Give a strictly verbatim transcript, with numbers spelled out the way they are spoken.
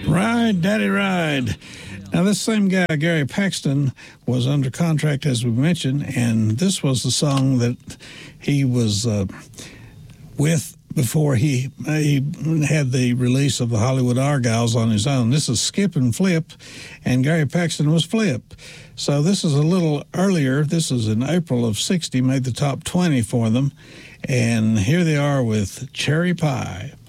Ride, Daddy, Ride. Now, this same guy, Gary Paxton, was under contract, as we mentioned, and this was the song that he was uh, with before he he had the release of the Hollywood Argyles on his own. This is Skip and Flip, and Gary Paxton was Flip. So this is a little earlier. This is in April of sixty, made the top twenty for them. And here they are with Cherry Pie.